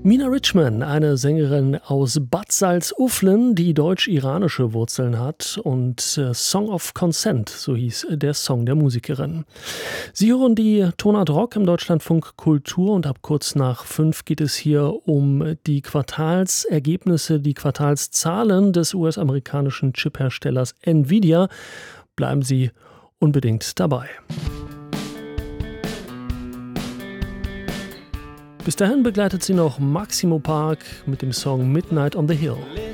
Mina Richman, eine Sängerin aus Bad Salzuflen, die deutsch-iranische Wurzeln hat, und Song of Consent, so hieß der Song der Musikerin. Sie hören die Tonart Rock im Deutschlandfunk Kultur und ab kurz nach 5 geht es hier um die Quartalsergebnisse, die Quartalszahlen des US-amerikanischen Chipherstellers Nvidia. Bleiben Sie unbedingt dabei. Bis dahin begleitet sie noch Maximo Park mit dem Song Midnight on the Hill.